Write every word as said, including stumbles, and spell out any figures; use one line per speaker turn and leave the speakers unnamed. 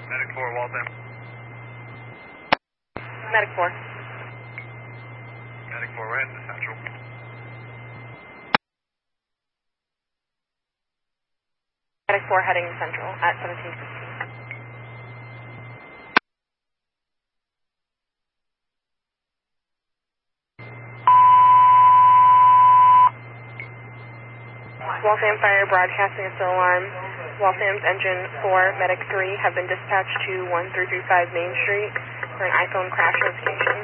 Medic four, Waltham.
Medic four.
Medic four, we're heading to Central.
Medic four heading Central at seventeen fifteen. Waltham Fire broadcasting a still alarm. Waltham's engine four, Medic three have been dispatched to one three three five Main Street for an iPhone crash notification.